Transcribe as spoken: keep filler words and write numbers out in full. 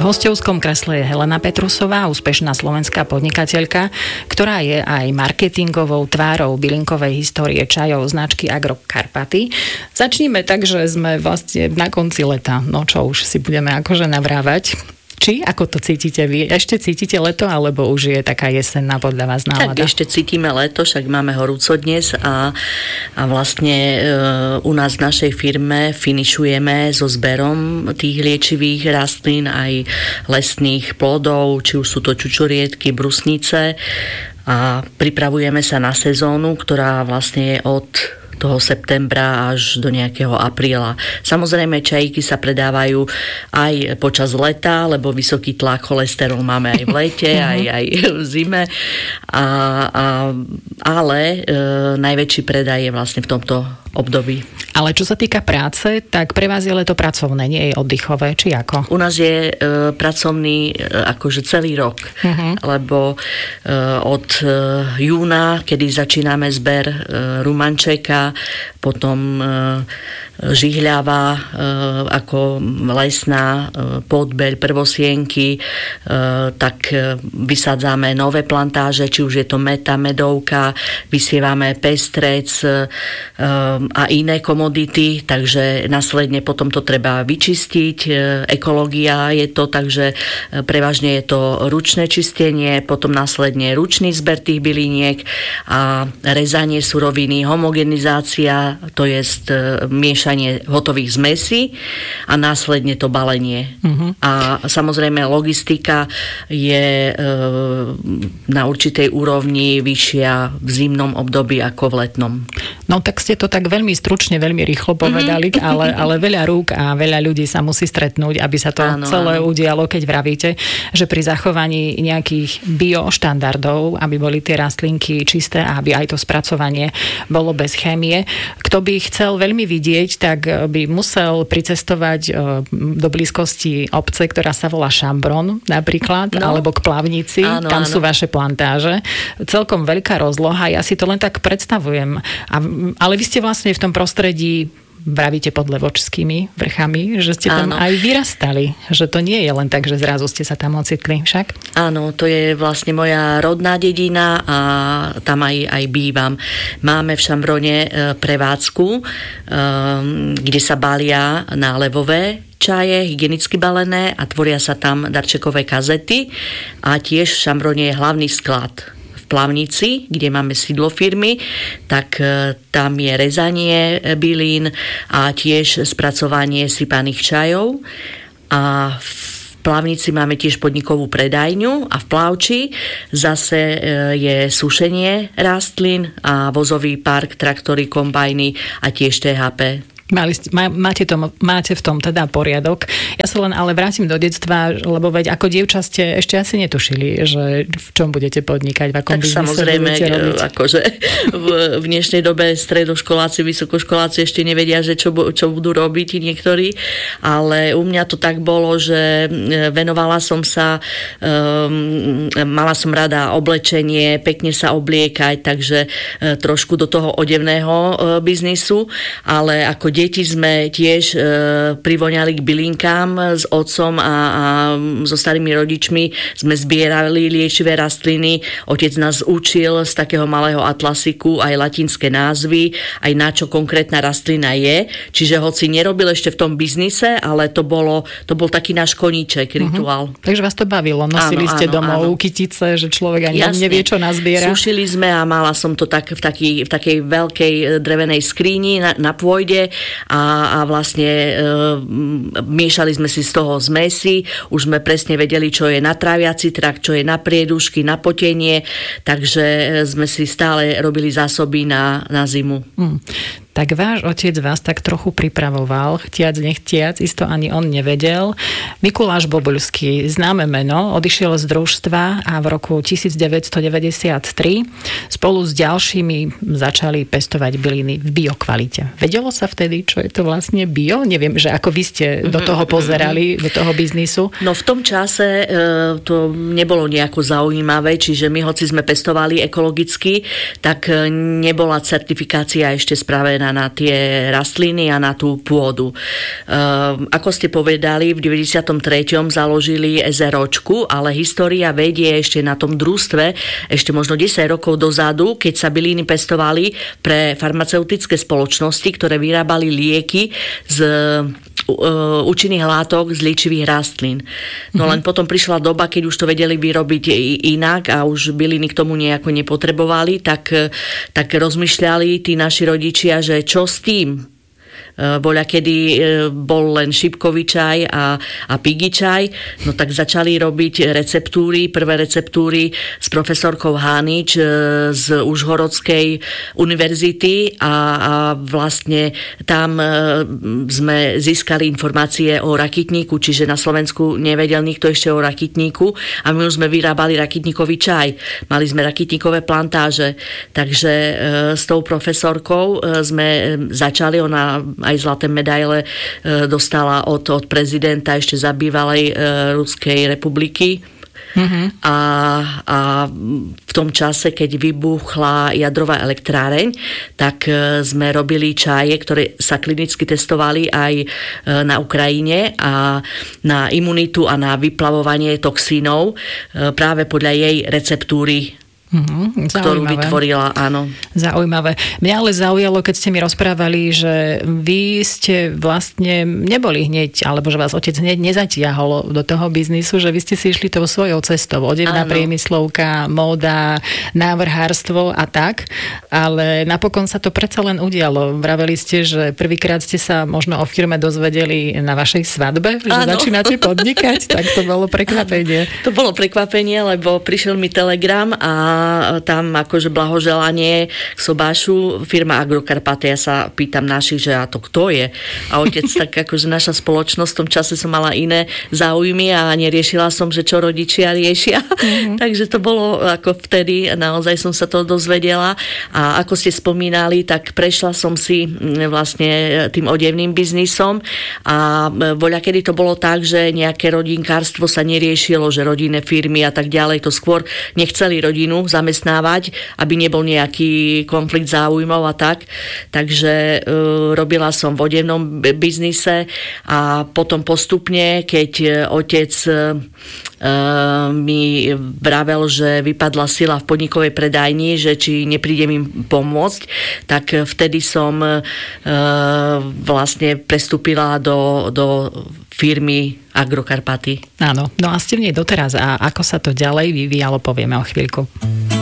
hosťovskom kresle je Helena Petrusová, úspešná slovenská podnikateľka, ktorá je aj marketingovou tvárou bylinkovej histórie čajov značky Agro Karpaty. Začníme tak, že sme vlastne na konci leta. No čo už si budeme akože navrávať. Či? Ako to cítite vy? Ešte cítite leto, alebo už je taká jesenná podľa vás nálada? Tak ešte cítime leto, však máme horúco dnes a, a vlastne e, u nás v našej firme finišujeme so zberom tých liečivých rastlín, aj lesných plodov, či už sú to čučoriedky, brusnice, a pripravujeme sa na sezónu, ktorá vlastne je od toho septembra až do nejakého apríla. Samozrejme, čajíky sa predávajú aj počas leta, lebo vysoký tlak cholesterol máme aj v lete, aj, aj v zime. A, a, ale e, najväčší predaj je vlastne v tomto období. Ale čo sa týka práce, tak pre vás je leto pracovné, nie je oddychové, či ako? U nás je e, pracovný e, akože celý rok, uh-huh. lebo e, od e, júna, kedy začíname zber e, rumančeka, potom e, žihľava e, ako lesná, e, podbeľ, prvosienky, e, tak e, vysádzame nové plantáže, či už je to meta, medovka, vysievame pestrec e, a iné komodity, takže následne potom to treba vyčistiť. E, ekológia je to, takže prevažne je to ručné čistenie, potom následne ručný zber tých byliniek a rezanie suroviny, homogenizácia, to je e, miešanie hotových zmesí a následne to balenie. Uh-huh. A samozrejme logistika je e, na určitej úrovni vyššia v zimnom období ako v letnom. No tak ste to tak veľmi stručne, veľmi rýchlo povedali, mm-hmm. ale, ale veľa rúk a veľa ľudí sa musí stretnúť, aby sa to áno, celé áno. udialo, keď vravíte, že pri zachovaní nejakých bioštandardov, aby boli tie rastlinky čisté a aby aj to spracovanie bolo bez chémie. Kto by chcel veľmi vidieť, tak by musel pricestovať do blízkosti obce, ktorá sa volá Šambron napríklad, no. alebo k Plavnici, áno, tam áno. sú vaše plantáže. Celkom veľká rozloha, ja si to len tak predstavujem. A, ale vy ste vlastne v tom prostredí, vravíte pod Levočskými vrchami, že ste tam áno. aj vyrastali. Že to nie je len tak, že zrazu ste sa tam ocitli však? Áno, to je vlastne moja rodná dedina a tam aj, aj bývam. Máme v Šambrone prevádzku, kde sa balia nálevové čaje, hygienicky balené a tvoria sa tam darčekové kazety a tiež v Šambrone je hlavný sklad. Plavnici, kde máme sídlo firmy, tak tam je rezanie bylín a tiež spracovanie sypaných čajov. A v Plavnici máme tiež podnikovú predajňu a v Plavči zase je sušenie rastlín a vozový park, traktory, kombajny a tiež té há pé. Mali ste, má, máte, to, máte v tom teda poriadok. Ja sa len ale vrátim do detstva, lebo veď ako dievča ste ešte asi netušili, že v čom budete podnikať, v akom tak biznise samozrejme, budete robiť. Akože v, v dnešnej dobe stredoškoláci, vysokoškoláci ešte nevedia, že čo, čo budú robiť niektorí, ale u mňa to tak bolo, že venovala som sa, um, mala som rada oblečenie, pekne sa obliekať, takže uh, trošku do toho odevného uh, biznisu, ale ako deti sme tiež e, privoňali k bylinkám s otcom a, a so starými rodičmi. Sme zbierali liečivé rastliny. Otec nás učil z takého malého atlasiku aj latinské názvy, aj na čo konkrétna rastlina je. Čiže hoci nerobil ešte v tom biznise, ale to, bolo, to bol taký náš koníček, rituál. Uh-huh. Takže vás to bavilo. Nosili áno, ste áno, domov áno. kytice, že človek ani Jasne. nevie, čo nazbiera. Sušili sme a mala som to tak v, taký, v takej veľkej drevenej skríni na, na pôjde. A, a vlastne e, miešali sme si z toho zmesi, už sme presne vedeli, čo je na tráviaci trakt, čo je na priedušky, na potenie, takže sme si stále robili zásoby na, na zimu. Hmm. Tak váš otec vás tak trochu pripravoval, chtiac, nechtiac, isto ani on nevedel. Mikuláš Bobuľský, známe meno, odišiel z družstva a v roku devätnásťstodeväťdesiattri spolu s ďalšími začali pestovať byliny v biokvalite. Vedelo sa vtedy, čo je to vlastne bio? Neviem, že ako vy ste do toho pozerali, do toho biznisu. No v tom čase e, to nebolo nejako zaujímavé, čiže my hoci sme pestovali ekologicky, tak nebola certifikácia ešte spravená zacielená na tie rastliny a na tú pôdu. Ako ste povedali, v deväťdesiatom treťom založili SROčku, ale história vedie ešte na tom družstve, ešte možno desať rokov dozadu, keď sa byliny pestovali pre farmaceutické spoločnosti, ktoré vyrábali lieky z účinných látok z liečivých rastlín. No len potom prišla doba, keď už to vedeli vyrobiť inak a už byliny k tomu nejako nepotrebovali, tak, tak rozmýšľali tí naši rodičia, že čo s tým? Boľa, kedy bol len šipkový čaj a, a pigi čaj, no tak začali robiť receptúry, prvé receptúry s profesorkou Hánič z Užhorodskej univerzity a, a vlastne tam sme získali informácie o rakytníku, čiže na Slovensku nevedel nikto ešte o rakytníku a my už sme vyrábali rakytníkový čaj. Mali sme rakytníkové plantáže, takže s tou profesorkou sme začali, ona aj zlaté medaile dostala od, od prezidenta ešte za bývalej Ruskej republiky. Mm-hmm. A, a v tom čase, keď vybuchla jadrová elektráreň, tak sme robili čaje, ktoré sa klinicky testovali aj na Ukrajine a na imunitu a na vyplavovanie toxínov práve podľa jej receptúry, Mm-hmm, ktorú vytvorila, áno. Zaujímavé. Mňa ale zaujalo, keď ste mi rozprávali, že vy ste vlastne neboli hneď, alebo že vás otec hneď nezatiahol do toho biznisu, že vy ste si išli tou svojou cestou. Odevná priemyslovka, móda, návrhárstvo a tak. Ale napokon sa to predsa len udialo. Vraveli ste, že prvýkrát ste sa možno o firme dozvedeli na vašej svadbe, že áno. Začínate podnikať. Tak to bolo prekvapenie. To bolo prekvapenie, lebo prišiel mi telegram a tam akože blahoželanie k sobášu, firma Agrokarpaty. Ja sa pýtam našich, že a to kto je? A otec, tak akože naša spoločnosť, v tom čase som mala iné záujmy a neriešila som, že čo rodičia riešia. Mm-hmm. Takže to bolo ako vtedy, naozaj som sa to dozvedela. A ako ste spomínali, tak prešla som si vlastne tým odevným biznisom a voľa, kedy to bolo tak, že nejaké rodinkárstvo sa neriešilo, že rodinné firmy a tak ďalej, to skôr nechceli rodinu zamestnávať, aby nebol nejaký konflikt záujmov a tak. Takže e, robila som v odevnom biznise a potom postupne, keď otec e, mi vravel, že vypadla sila v podnikovej predajni, že či neprídem im pomôcť, tak vtedy som e, vlastne prestúpila do, do firmy Agrokarpaty. Áno, no a ste v nej doteraz a ako sa to ďalej vyvíjalo, povieme o chvíľku.